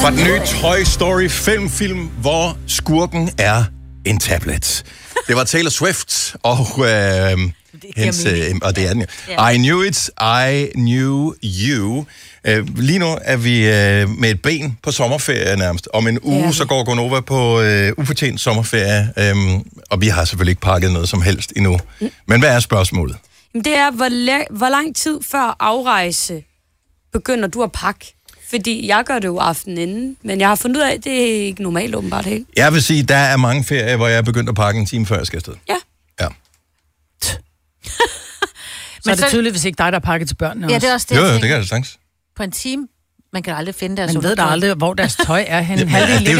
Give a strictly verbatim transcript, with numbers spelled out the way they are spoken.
Fra den nye Toy Story filmfilm, hvor skurken er en tablet. Det var Taylor Swift og... Øh, Hendes, øh, og det er den jo. Yeah. I knew it, I knew you. Uh, lige nu er vi uh, med et ben på sommerferie nærmest. Om en uge, yeah. så går Gonova på uh, ufortjent sommerferie. Um, og vi har selvfølgelig ikke pakket noget som helst endnu. Mm. Men hvad er spørgsmålet? Det er, hvor, la- hvor lang tid før afrejse begynder du at pakke? Fordi jeg gør det jo aftenen inden, men jeg har fundet ud af, at det er ikke normalt åbenbart helt. Jeg vil sige, der er mange ferier, hvor jeg er begyndt at pakke en time før jeg skal afsted. Ja. Ja. Så er det tydeligt, hvis ikke dig, der er pakket til børnene også. Ja, det er også det, Jo, jo, det kan jeg da sagtens. På en time, man kan aldrig finde deres Man ved da aldrig, hvor deres tøj er henne. Ja, det er jo